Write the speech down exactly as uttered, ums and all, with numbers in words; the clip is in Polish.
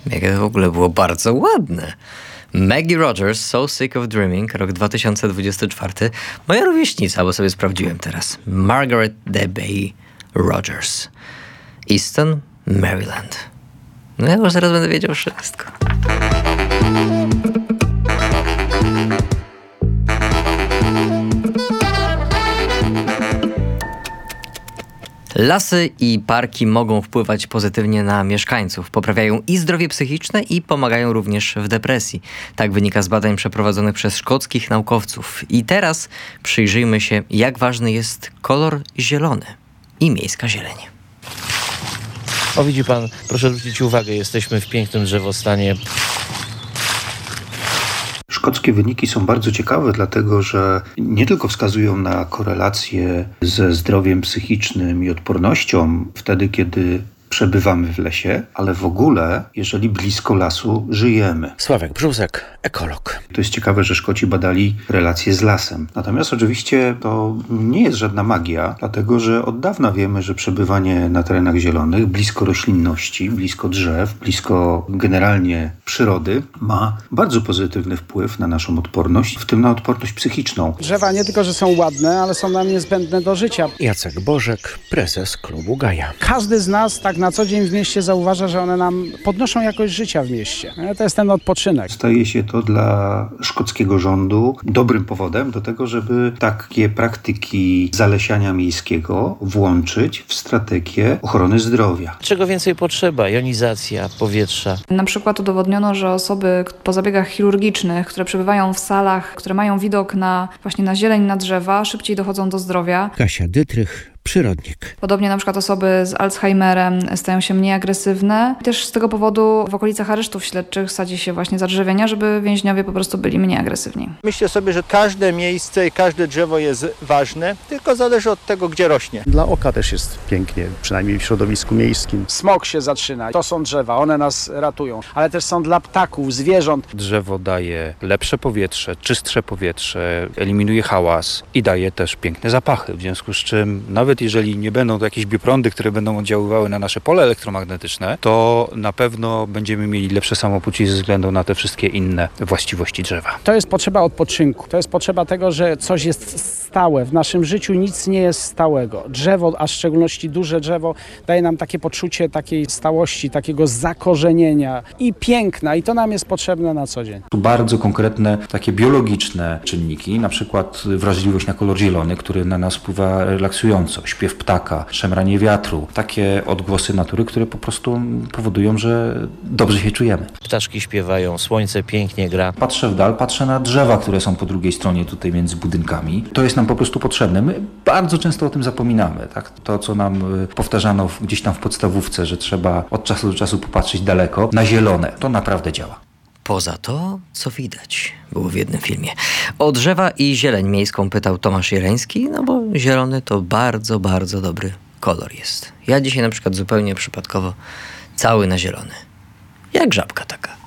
Jakie to w ogóle było bardzo ładne. Maggie Rogers, So Sick of Dreaming, rok dwa tysiące dwudziesty czwarty. Moja rówieśnica, bo sobie sprawdziłem teraz. Margaret Debey Rogers. Easton, Maryland. No ja już zaraz będę wiedział wszystko. Lasy i parki mogą wpływać pozytywnie na mieszkańców. Poprawiają i zdrowie psychiczne i pomagają również w depresji. Tak wynika z badań przeprowadzonych przez szkockich naukowców. I teraz przyjrzyjmy się, jak ważny jest kolor zielony i miejska zieleń. O, widzi pan, proszę zwrócić uwagę, jesteśmy w pięknym drzewostanie. Szkockie wyniki są bardzo ciekawe, dlatego że nie tylko wskazują na korelację ze zdrowiem psychicznym i odpornością wtedy, kiedy przebywamy w lesie, ale w ogóle, jeżeli blisko lasu żyjemy. Sławek Brzózek, ekolog. To jest ciekawe, że Szkoci badali relacje z lasem. Natomiast oczywiście to nie jest żadna magia, dlatego że od dawna wiemy, że przebywanie na terenach zielonych, blisko roślinności, blisko drzew, blisko generalnie przyrody ma bardzo pozytywny wpływ na naszą odporność, w tym na odporność psychiczną. Drzewa nie tylko, że są ładne, ale są nam niezbędne do życia. Jacek Bożek, prezes klubu Gaja. Każdy z nas tak na co dzień w mieście zauważa, że one nam podnoszą jakość życia w mieście. To jest ten odpoczynek. Staje się to dla szkockiego rządu dobrym powodem do tego, żeby takie praktyki zalesiania miejskiego włączyć w strategię ochrony zdrowia. Czego więcej potrzeba? Jonizacja powietrza. Na przykład udowodniono, że osoby po zabiegach chirurgicznych, które przebywają w salach, które mają widok na właśnie na zieleń, na drzewa, szybciej dochodzą do zdrowia. Kasia Dytrych, przyrodnik. Podobnie na przykład osoby z Alzheimerem stają się mniej agresywne. Też z tego powodu w okolicach aresztów śledczych sadzi się właśnie zadrzewienia, żeby więźniowie po prostu byli mniej agresywni. Myślę sobie, że każde miejsce i każde drzewo jest ważne, tylko zależy od tego, gdzie rośnie. Dla oka też jest pięknie, przynajmniej w środowisku miejskim. Smog się zaczyna. To są drzewa, one nas ratują. Ale też są dla ptaków, zwierząt. Drzewo daje lepsze powietrze, czystsze powietrze, eliminuje hałas i daje też piękne zapachy. W związku z czym nawet jeżeli nie będą to jakieś bioprądy, które będą oddziaływały na nasze pole elektromagnetyczne, to na pewno będziemy mieli lepsze samopoczucie ze względu na te wszystkie inne właściwości drzewa. To jest potrzeba odpoczynku. To jest potrzeba tego, że coś jest stałe. W naszym życiu nic nie jest stałego. Drzewo, a w szczególności duże drzewo, daje nam takie poczucie takiej stałości, takiego zakorzenienia i piękna. I to nam jest potrzebne na co dzień. Tu bardzo konkretne, takie biologiczne czynniki, na przykład wrażliwość na kolor zielony, który na nas wpływa relaksująco. Śpiew ptaka, szemranie wiatru. Takie odgłosy natury, które po prostu powodują, że dobrze się czujemy. Ptaszki śpiewają, słońce pięknie gra. Patrzę w dal, patrzę na drzewa, które są po drugiej stronie tutaj między budynkami. To jest nam po prostu potrzebne. My bardzo często o tym zapominamy. Tak? To, co nam powtarzano gdzieś tam w podstawówce, że trzeba od czasu do czasu popatrzeć daleko, na zielone. To naprawdę działa. Poza to, co widać, było w jednym filmie. O drzewa i zieleń miejską pytał Tomasz Jeleński, no bo zielony to bardzo, bardzo dobry kolor jest. Ja dzisiaj na przykład zupełnie przypadkowo cały na zielony. Jak żabka taka.